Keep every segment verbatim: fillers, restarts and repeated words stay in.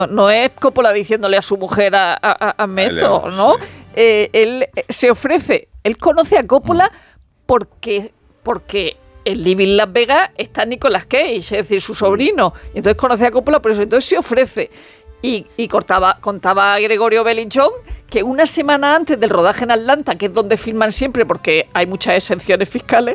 no es Coppola diciéndole a su mujer a, a, a Meto, ¿no? Sí. Eh, él se ofrece, él conoce a Coppola porque, porque en Living Las Vegas está Nicolas Cage, es decir, su sobrino. Y entonces conoce a Coppola por eso. Entonces se ofrece. Y, y cortaba, contaba Gregorio Belinchón que una semana antes del rodaje en Atlanta, que es donde filman siempre porque hay muchas exenciones fiscales,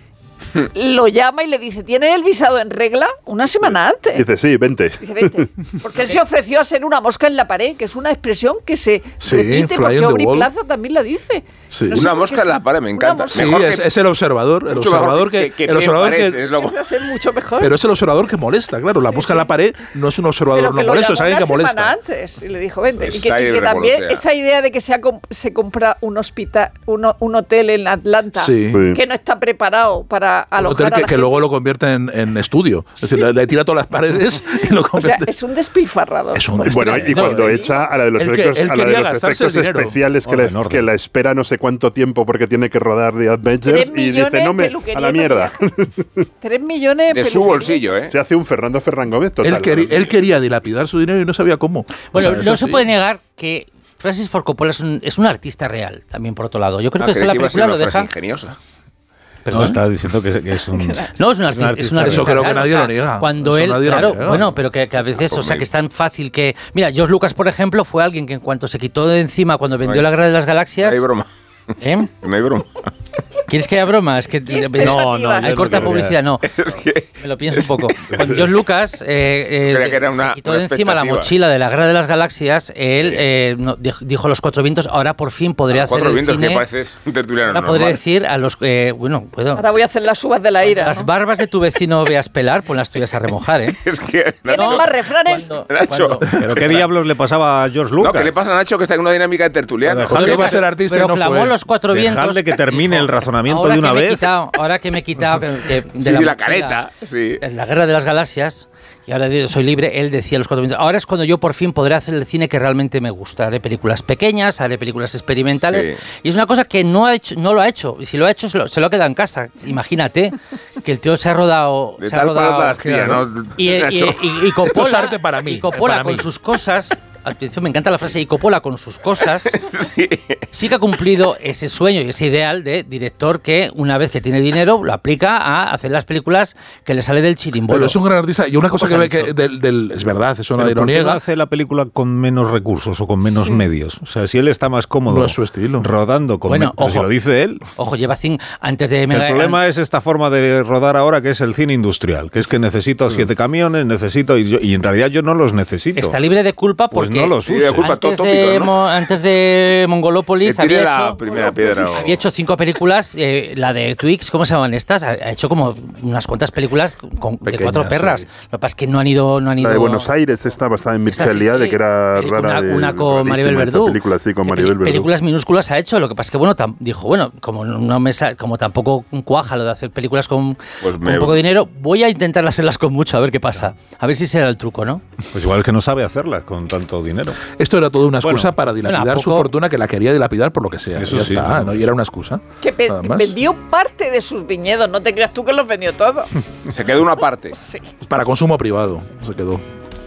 lo llama y le dice, ¿tiene el visado en regla? Una semana antes. Dice, sí, vente. Dice, vente. Porque él se ofreció a ser una mosca en la pared, que es una expresión que se sí, repite, porque Aubrey Plaza también la dice. Sí. No una mosca en la pared, me encanta. Sí, es, es el observador. El observador que... que, que el observador que, que es lo... es mucho mejor. Pero es el observador que molesta, claro. La mosca sí, en la pared no es un observador no molesto, es alguien que molesta. Una semana antes y le dijo, vente. Y que, y que también esa idea de que se, ha, se compra un hospital, un, un hotel en Atlanta, sí. que no está preparado para alojar hotel que, a la que gente. luego lo convierte en, en estudio. Es decir, le, le tira todas las paredes y lo convierte. O sea, es un despilfarrador. Es un bueno, y cuando no, echa a la de los él efectos, que, él a la de los efectos especiales que, le, que la espera no sé cuánto tiempo porque tiene que rodar The Avengers y dice, no me, a la mierda. Tres millones de su bolsillo, ¿eh? Se hace un Fernando Ferran Gómez total. Él, queri, él quería dilapidar su dinero y no sabía cómo. Bueno, o sea, no se sí. puede negar que Francis Ford Coppola es un, es un artista real, también por otro lado. Yo creo ah, que eso la película lo deja ingeniosa. ¿Perdón? No, estaba diciendo que, que es un... No, es un artista. Es un artista eso creo real, que nadie o sea, lo niega. Cuando eso él, claro, niega. bueno, pero que, que a veces, o sea, que es tan fácil que... Mira, George Lucas, por ejemplo, fue alguien que en cuanto se quitó de encima cuando vendió no hay, La Guerra de las Galaxias... No hay broma. ¿Eh? No hay broma. ¿Quieres que haya broma? Es que no, no, hay corta publicidad, no. Es que, me lo pienso un poco. Cuando George Lucas eh, eh, que una, se quitó de encima la mochila de La Guerra de las Galaxias, él sí. eh, no, dijo a los cuatro vientos, ahora por fin podría hacer cuatro el vientos, cine. Que pareces un tertuliano ahora normal. podría decir a los eh, bueno, puedo. Ahora voy a hacer las uvas de la ira. Las ¿no? barbas de tu vecino veas pelar, pon las tuyas a remojar, ¿eh? Es que ¿Tienes Nacho, más refranes? Cuando, Nacho. ¿Pero qué diablos le pasaba a George Lucas? No, ¿qué le pasa a Nacho que está en una dinámica de tertuliano? Dejadle que va a ser artista pero y no clamó fue. los cuatro vientos. Dejadle que termine dijo, el razonamiento ahora de una que me he vez. Quitado, ahora que me he quitado que, que de sí, la, sí, la mochila, careta, sí. En La Guerra de las Galaxias, y ahora soy libre, él decía a los cuatro vientos, ahora es cuando yo por fin podré hacer el cine que realmente me gusta. Haré películas pequeñas, haré películas experimentales, sí. Y es una cosa que no ha hecho, no lo ha hecho, y si lo ha hecho se lo, se lo ha quedado en casa. Imagínate que el tío se ha rodado, de se ha rodado pastilla, ¿no? y, y, y, y, y Coppola, esto es arte para mí, y Coppola para con mí. sus cosas. Atención, me encanta la frase, y Coppola con sus cosas sí. sí que ha cumplido ese sueño y ese ideal de director que una vez que tiene dinero lo aplica a hacer las películas que le sale del chirimbolo. Pero es un gran artista y una cosa que ve que del, del, es verdad, eso nadie lo niega. ¿Por qué hace la película con menos recursos o con menos sí. medios? O sea, si él está más cómodo no es su estilo. rodando con bueno, menos, si lo dice él. Ojo, lleva cinco antes de... El Mega, problema an... es esta forma de rodar ahora que es el cine industrial, que es que necesito siete camiones, necesito y, yo, y en realidad yo no los necesito. Está libre de culpa porque pues no los use. Sí, antes, tópico, de, ¿no? antes de Mongolópolis había hecho, primera piedra, o... había hecho cinco películas, eh, la de Twix, ¿cómo se llaman estas? Ha, ha hecho como unas cuantas películas con, Pequeñas, de cuatro perras. Sí. Lo que pasa es que no han ido... No han ido la de Buenos Aires está basada en Mircea de que era rara. Una, de, una con Maribel Verdú. Película, sí, con Maribel Verdú. Películas minúsculas ha hecho, lo que pasa es que bueno, tam, dijo, bueno, como no me sal, como tampoco cuaja lo de hacer películas con, pues con me... poco dinero, voy a intentar hacerlas con mucho, a ver qué pasa. A ver si será el truco, ¿no? Pues igual que no sabe hacerlas con tanto dinero. Esto era toda una excusa bueno, para dilapidar bueno, su fortuna, que la quería dilapidar por lo que sea. Eso ya sí, está, ¿no? ¿no? Y era una excusa. Que pe- vendió parte de sus viñedos, no te creas tú que los vendió todos. Se quedó una parte. Sí. Para consumo privado se quedó.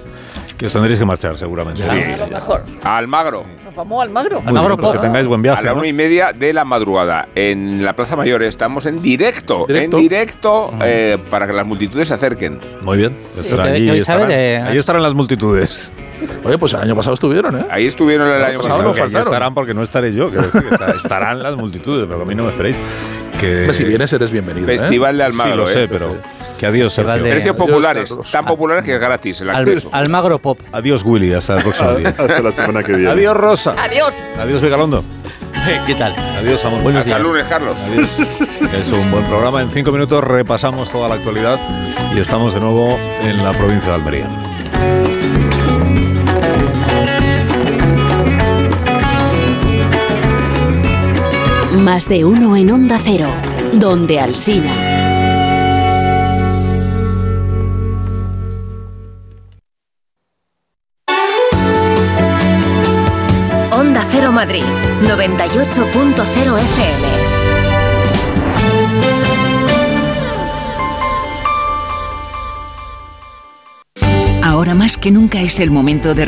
Que os tendréis que marchar, seguramente. Sí, a lo mejor. A Almagro. Nos vamos a Almagro. Almagro, pues que tengáis buen viaje. A la ¿no? una y media de la madrugada, en la Plaza Mayor, estamos en directo. ¿Directo? En directo, eh, para que las multitudes se acerquen. Muy bien. Pues Sí, allí, que, que estarán, saber, eh, allí estarán las multitudes. Oye, pues el año pasado estuvieron, ¿eh? Ahí estuvieron el año pasado pasado. no Que allí faltaron. estarán porque no estaré yo. Quiero decir, que estarán las multitudes, pero a mí no me esperéis. Que... Pues si vienes eres bienvenido. Festival ¿eh? de Almagro. Sí, lo sé, ¿eh? pero que adiós, Sergio. de- Precios populares, Adiós, tan populares que es gratis el Al, acceso. Almagro Pop. Adiós, Willy. Hasta el próximo día. Hasta la semana que viene. Adiós, Rosa. Adiós. Adiós, Vigalondo. ¿Qué tal? Adiós, amor. Buenos Hasta el días. lunes, Carlos. Adiós. Es un buen programa. En cinco minutos repasamos toda la actualidad y estamos de nuevo en la provincia de Almería. Más de uno en Onda Cero, donde Alsina. Onda Cero Madrid, noventa y ocho punto cero F M. Ahora más que nunca es el momento de